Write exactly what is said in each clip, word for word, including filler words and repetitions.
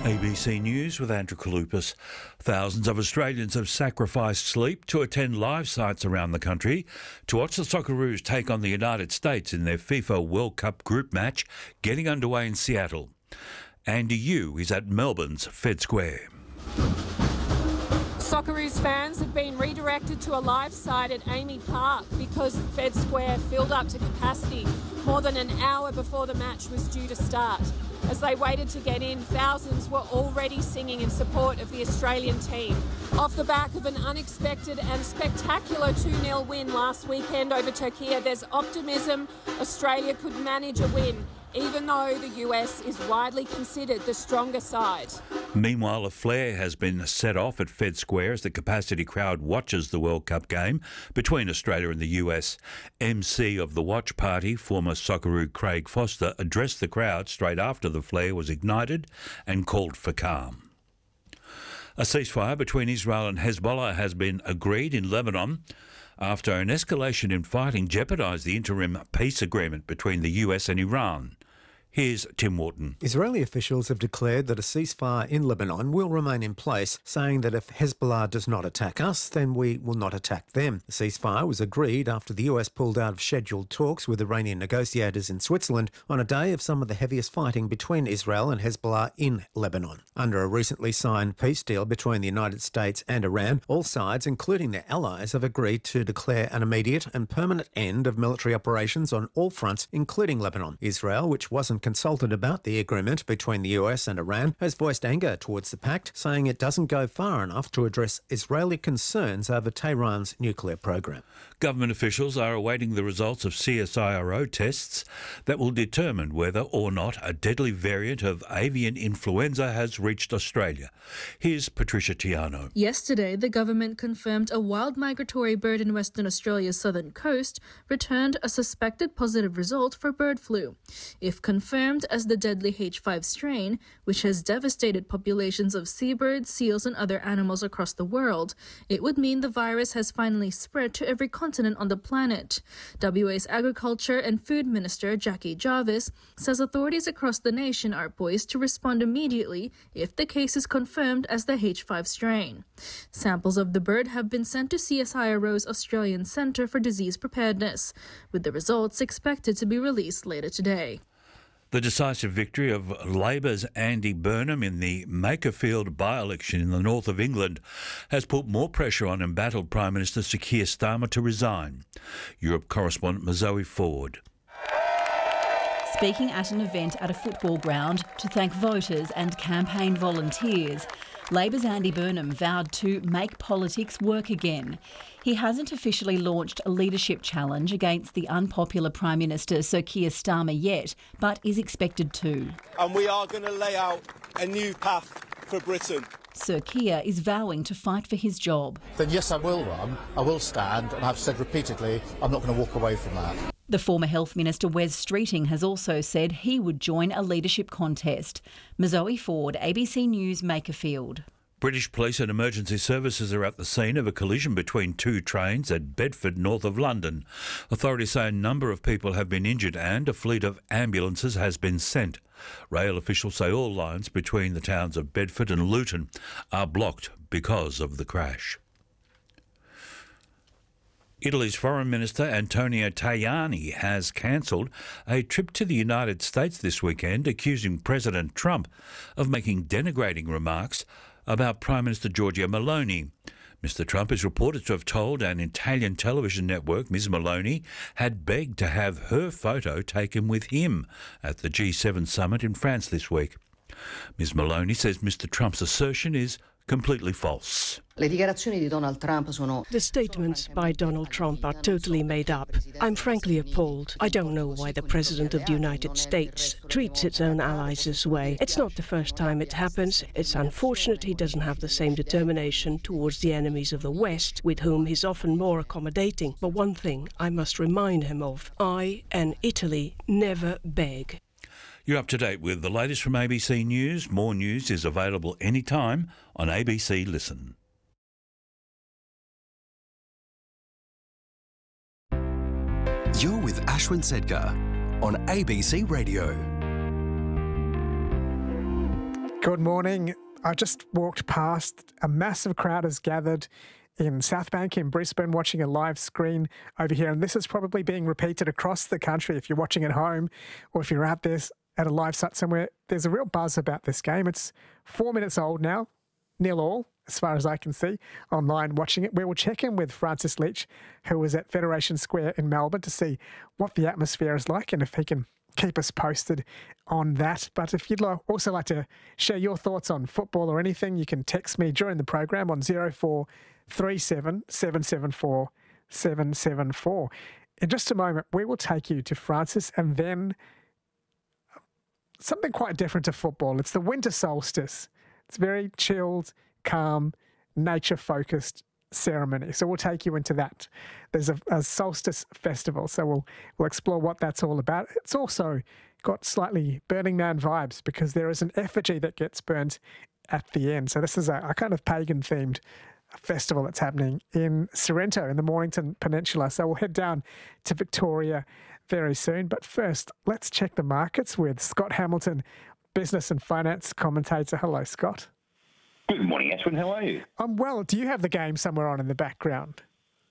A B C News with Andrew Kalupas. Thousands of Australians have sacrificed sleep to attend live sites around the country to watch the Socceroos take on the United States in their FIFA World Cup group match getting underway in Seattle. Andy Yu is at Melbourne's Fed Square. Socceroos fans have been redirected to a live site at Amy Park because Fed Square filled up to capacity more than an hour before the match was due to start. As they waited to get in, thousands were already singing in support of the Australian team. Off the back of an unexpected and spectacular two nil win last weekend over Turkey, there's optimism Australia could manage a win, even though the U S is widely considered the stronger side. Meanwhile, a flare has been set off at Fed Square as the capacity crowd watches the World Cup game between Australia and the U S. M C of the watch party, former Socceroo Craig Foster, addressed the crowd straight after the flare was ignited and called for calm. A ceasefire between Israel and Hezbollah has been agreed in Lebanon after an escalation in fighting jeopardised the interim peace agreement between the U S and Iran. Here's Tim Wharton. Israeli officials have declared that a ceasefire in Lebanon will remain in place, saying that if Hezbollah does not attack us, then we will not attack them. The ceasefire was agreed after the U S pulled out of scheduled talks with Iranian negotiators in Switzerland on a day of some of the heaviest fighting between Israel and Hezbollah in Lebanon. Under a recently signed peace deal between the United States and Iran, all sides, including their allies, have agreed to declare an immediate and permanent end of military operations on all fronts, including Lebanon. Israel, which wasn't consulted about the agreement between the U S and Iran, has voiced anger towards the pact, saying it doesn't go far enough to address Israeli concerns over Tehran's nuclear program. Government officials are awaiting the results of C S I R O tests that will determine whether or not a deadly variant of avian influenza has reached Australia. Here's Patricia Tiano. Yesterday, the government confirmed a wild migratory bird in Western Australia's southern coast returned a suspected positive result for bird flu. If confirmed as the deadly H five strain, which has devastated populations of seabirds, seals and other animals across the world, it would mean the virus has finally spread to every continent on the planet. W A's Agriculture and Food Minister Jackie Jarvis says authorities across the nation are poised to respond immediately if the case is confirmed as the H five strain. Samples of the bird have been sent to C S I R O's Australian Centre for Disease Preparedness, with the results expected to be released later today. The decisive victory of Labor's Andy Burnham in the Makerfield by-election in the north of England has put more pressure on embattled Prime Minister Sir Keir Starmer to resign. Europe correspondent Mazoe Ford. Speaking at an event at a football ground to thank voters and campaign volunteers, Labor's Andy Burnham vowed to make politics work again. He hasn't officially launched a leadership challenge against the unpopular Prime Minister Sir Keir Starmer yet, but is expected to. And we are going to lay out a new path for Britain. Sir Keir is vowing to fight for his job. Then yes, I will run, I will stand, and I've said repeatedly I'm not going to walk away from that. The former Health Minister Wes Streeting has also said he would join a leadership contest. Mazoe Ford, A B C News, Makerfield. British police and emergency services are at the scene of a collision between two trains at Bedford, north of London. Authorities say a number of people have been injured and a fleet of ambulances has been sent. Rail officials say all lines between the towns of Bedford and Luton are blocked because of the crash. Italy's Foreign Minister Antonio Tajani has cancelled a trip to the United States this weekend, accusing President Trump of making denigrating remarks about Prime Minister Giorgia Meloni. Mister Trump is reported to have told an Italian television network Miz Meloni had begged to have her photo taken with him at the G seven summit in France this week. Miz Meloni says Mister Trump's assertion is completely false. The statements by Donald Trump are totally made up. I'm frankly appalled. I don't know why the President of the United States treats its own allies this way. It's not the first time it happens. It's unfortunate he doesn't have the same determination towards the enemies of the West, with whom he's often more accommodating. But one thing I must remind him of, I and Italy never beg. You're up to date with the latest from A B C News. More news is available anytime on A B C Listen. You're with Ashwin Sedgar on A B C Radio. Good morning. I just walked past. A massive crowd has gathered in South Bank in Brisbane watching a live screen over here. And this is probably being repeated across the country if you're watching at home or if you're out there at a live site somewhere. There's a real buzz about this game. It's four minutes old now, nil all, as far as I can see, online watching it. We will check in with Francis Leach, who was at Federation Square in Melbourne, to see what the atmosphere is like and if he can keep us posted on that. But if you'd like, also like to share your thoughts on football or anything, you can text me during the program on zero four three seven, seven seven four, seven seven four. In just a moment, we will take you to Francis and then something quite different to football. It's the winter solstice. It's very chilled, calm, nature-focused ceremony. So we'll take you into that. There's a, a solstice festival, so we'll we'll explore what that's all about. It's also got slightly Burning Man vibes because there is an effigy that gets burnt at the end. So this is a, a kind of pagan-themed festival that's happening in Sorrento in the Mornington Peninsula. So we'll head down to Victoria very soon. But first, let's check the markets with Scott Hamilton, business and finance commentator. Hello, Scott. Good morning, Ashwin. How are you? I'm well. Do you have the game somewhere on in the background?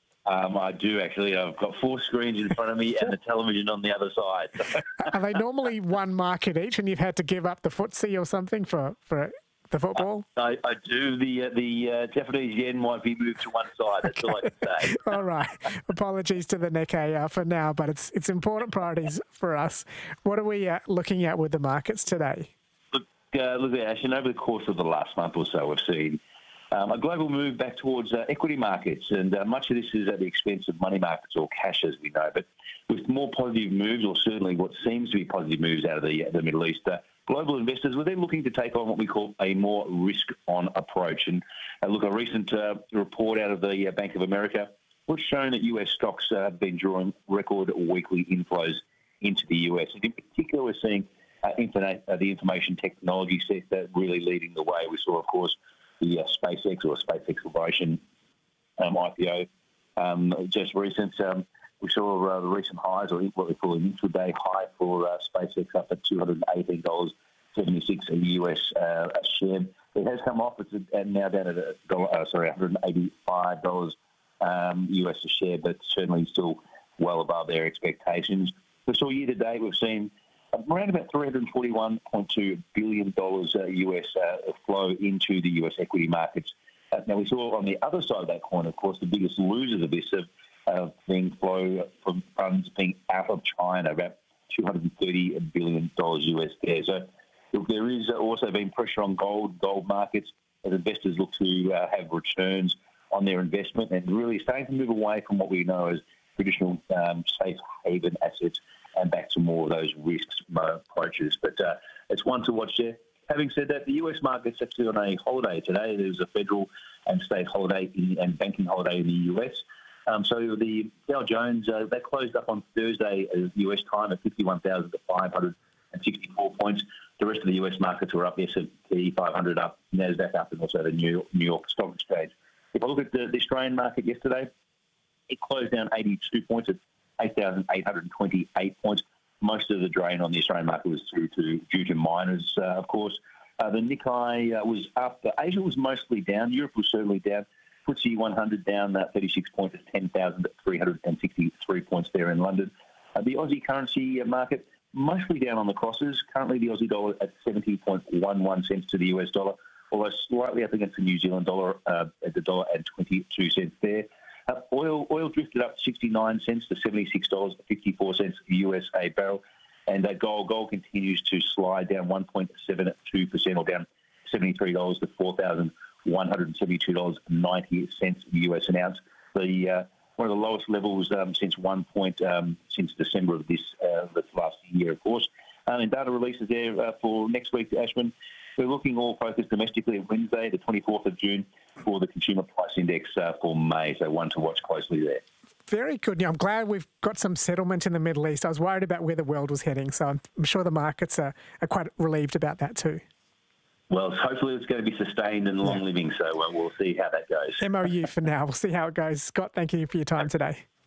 Um, I do, actually. I've got four screens in front of me and the television on the other side. Are they normally one market each and you've had to give up the footsie or something for, for the football? I, I do. The uh, the uh, Japanese yen might be moved to one side. That's okay. All I can say. All right. Apologies to the Nikkei uh, for now, but it's, it's important priorities for us. What are we uh, looking at with the markets today? Uh, look, Ashton, over the course of the last month or so, we've seen um, a global move back towards uh, equity markets, and uh, much of this is at the expense of money markets or cash, as we know. But with more positive moves, or certainly what seems to be positive moves out of the, the Middle East, uh, global investors were then looking to take on what we call a more risk-on approach. And uh, look, a recent uh, report out of the uh, Bank of America was showing that U S stocks uh, have been drawing record weekly inflows into the U S. And in particular, we're seeing Uh, internet, uh, the information technology sector really leading the way. We saw, of course, the uh, SpaceX or Space Exploration um, I P O um, just recent. Um, we saw uh, the recent highs, or what we call an intraday high for uh, SpaceX, up at two hundred eighteen dollars seventy-six a U S uh, a share. It has come off. It's uh, now down at a dollar, uh, sorry, one hundred eighty-five dollars um, U S a share, but certainly still well above their expectations. We saw year to date, we've seen around about three hundred forty-one point two billion dollars uh, U S uh, flow into the U S equity markets. Uh, now, we saw on the other side of that coin, of course, the biggest losers of this have uh, being flow from funds being out of China, about two hundred thirty billion dollars U S there. So look, there is also been pressure on gold, gold markets as investors look to uh, have returns on their investment and really starting to move away from what we know as traditional um, safe haven assets and back to more of those risks approaches. But uh, it's one to watch there. Having said that, the U S market's actually on a holiday today. There's a federal and state holiday in, and banking holiday in the U S. Um, so the Dow Jones, uh, that closed up on Thursday uh, U S time at fifty-one thousand five hundred sixty-four points. The rest of the U S markets were up, S and P five hundred up, NASDAQ up, and also the New York, New York Stock Exchange. If I look at the, the Australian market yesterday, it closed down eighty-two points at eight thousand eight hundred twenty-eight points. Most of the drain on the Australian market was due to, due to miners, uh, of course. Uh, the Nikkei uh, was up. Uh, Asia was mostly down. Europe was certainly down. F T S E one hundred down uh, thirty-six points at ten thousand three hundred sixty-three points there in London. Uh, the Aussie currency market mostly down on the crosses. Currently, the Aussie dollar at seventy point one one cents to the U S dollar, although slightly up against the New Zealand dollar uh, at the dollar and twenty-two cents there. Uh, oil oil drifted up sixty-nine cents to seventy-six dollars fifty-four U S a barrel. And uh, gold gold continues to slide down one point seven two percent or down seventy-three dollars to four thousand one hundred seventy-two dollars ninety U S an ounce. The uh, one of the lowest levels um, since one point um, since December of this, uh, this last year, of course. Um, and data releases there uh, for next week, Ashwin. We're looking all focused domestically at Wednesday, the twenty-fourth of June, for the Consumer Price Index uh, for May. So one to watch closely there. Very good. Yeah, I'm glad we've got some settlement in the Middle East. I was worried about where the world was heading, so I'm, I'm sure the markets are, are quite relieved about that too. Well, hopefully it's going to be sustained and long living, so uh, we'll see how that goes. M O U for now. We'll see how it goes. Scott, thank you for your time today.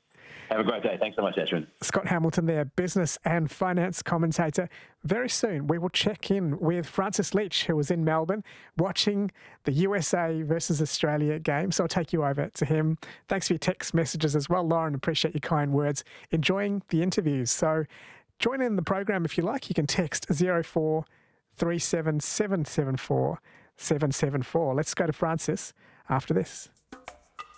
Have a great day. Thanks so much, Ashwin. Scott Hamilton there, business and finance commentator. Very soon we will check in with Francis Leach, who was in Melbourne watching the U S A versus Australia game. So I'll take you over to him. Thanks for your text messages as well, Lauren. Appreciate your kind words. Enjoying the interviews. So join in the program if you like. You can text zero four three seven seven seven four seven seven four. Let's go to Francis after this.